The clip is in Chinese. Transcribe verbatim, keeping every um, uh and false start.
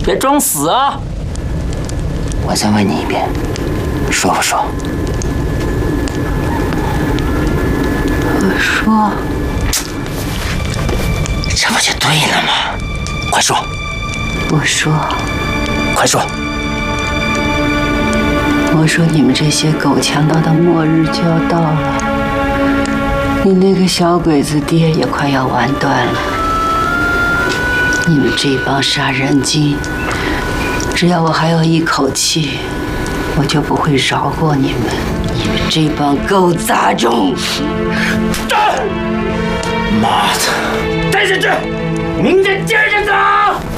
别装死啊！ 我再问你一遍，说不说？ 我说。 这不就对了吗？快说！ 我说。 快说！ 我说你们这些狗强盗的末日就要到了，你那个小鬼子爹也快要完蛋了。你们这帮杀人精，只要我还有一口气，我就不会饶过你们。你们这帮狗杂种！ 妈的！ 带下去，明天接着走。